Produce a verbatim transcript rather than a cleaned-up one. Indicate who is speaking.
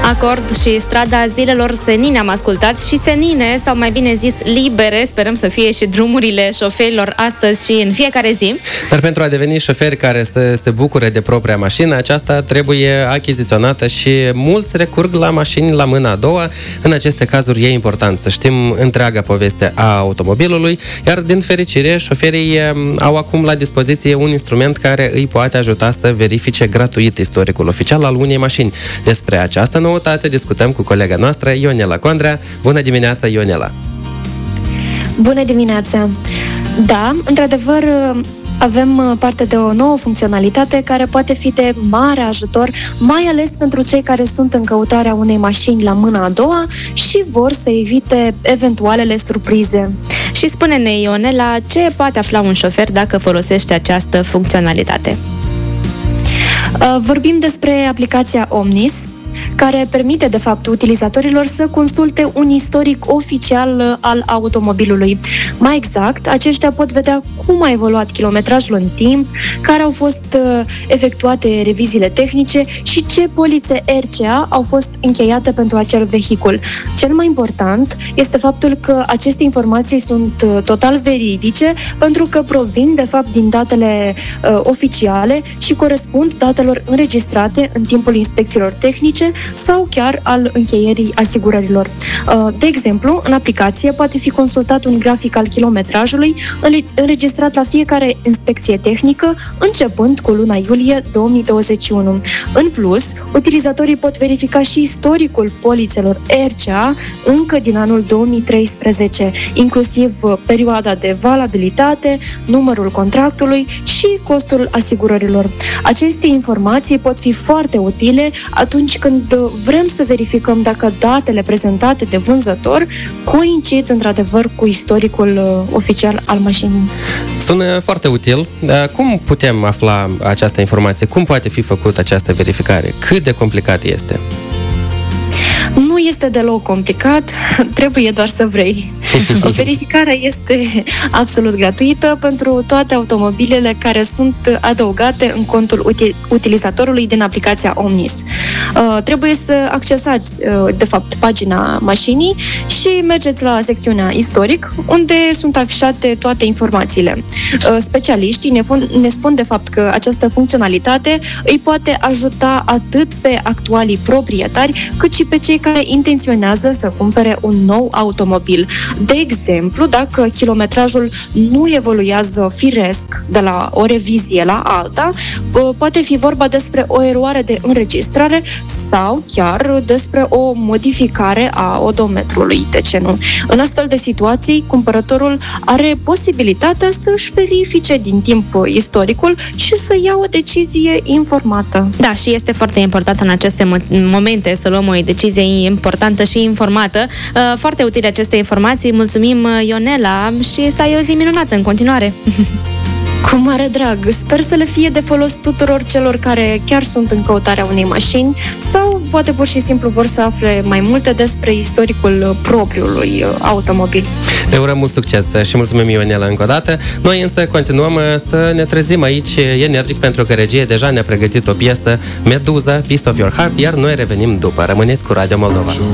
Speaker 1: Acord și strada zilelor senine am ascultat și senine, sau mai bine zis libere, sperăm să fie și drumurile șoferilor astăzi și în fiecare zi.
Speaker 2: Dar pentru a deveni șoferi care să se bucure de propria mașină, aceasta trebuie achiziționată și mulți recurg la mașini la mâna a doua. În aceste cazuri e important să știm întreaga poveste a automobilului, iar din fericire șoferii au acum la dispoziție un instrument care îi poate ajuta să verifice gratuit istoricul oficial al unei mașini. Despre această noutate discutăm cu colega noastră, Ionela Condrea. Bună dimineața, Ionela!
Speaker 3: Bună dimineața! Da, într-adevăr, avem parte de o nouă funcționalitate care poate fi de mare ajutor, mai ales pentru cei care sunt în căutarea unei mașini la mâna a doua și vor să evite eventualele surprize.
Speaker 1: Și spune-ne, Ionela, ce poate afla un șofer dacă folosește această funcționalitate?
Speaker 3: Vorbim despre aplicația Omnis, care permite, de fapt, utilizatorilor să consulte un istoric oficial al automobilului. Mai exact, aceștia pot vedea cum a evoluat kilometrajul în timp, care au fost uh, efectuate reviziile tehnice și ce polițe R C A au fost încheiate pentru acel vehicul. Cel mai important este faptul că aceste informații sunt uh, total veridice, pentru că provin, de fapt, din datele uh, oficiale și corespund datelor înregistrate în timpul inspecțiilor tehnice sau chiar al încheierii asigurărilor. De exemplu, în aplicație poate fi consultat un grafic al kilometrajului înregistrat la fiecare inspecție tehnică, începând cu luna iulie două mii douăzeci și unu. În plus, utilizatorii pot verifica și istoricul polițelor R C A încă din anul două mii treisprezece, inclusiv perioada de valabilitate, numărul contractului și costul asigurărilor. Aceste informații pot fi foarte utile atunci când vrem să verificăm dacă datele prezentate de vânzător coincid într-adevăr cu istoricul oficial al mașinii.
Speaker 2: Sună foarte util. Cum putem afla această informație? Cum poate fi făcută această verificare? Cât de complicat este?
Speaker 3: Nu este deloc complicat, trebuie doar să vrei. Verificarea este absolut gratuită pentru toate automobilele care sunt adăugate în contul util- utilizatorului din aplicația Omnis. Uh, trebuie să accesați, uh, de fapt, pagina mașinii și mergeți la secțiunea istoric, unde sunt afișate toate informațiile. Uh, specialiștii ne, fun- ne spun, de fapt, că această funcționalitate îi poate ajuta atât pe actualii proprietari, cât și pe cei care intenționează să cumpere un nou automobil. De exemplu, dacă kilometrajul nu evoluează firesc de la o revizie la alta, poate fi vorba despre o eroare de înregistrare sau chiar despre o modificare a odometrului, de ce nu? În astfel de situații, cumpărătorul are posibilitatea să-și verifice din timp istoricul și să ia o decizie informată.
Speaker 1: Da, și este foarte important în aceste momente să luăm o decizie importantă și informată. Foarte utile aceste informații. Mulțumim, Ionela, și să ai o zi minunată în continuare.
Speaker 3: Cu mare drag! Sper să le fie de folos tuturor celor care chiar sunt în căutarea unei mașini sau poate pur și simplu vor să afle mai multe despre istoricul propriului automobil.
Speaker 2: Le urăm mult succes și mulțumim, Ionela, încă o dată. Noi însă continuăm să ne trezim aici energic, pentru că regie deja ne-a pregătit o piesă, Meduza, Piece of Your Heart, iar noi revenim după. Rămâneți cu Radio Moldova.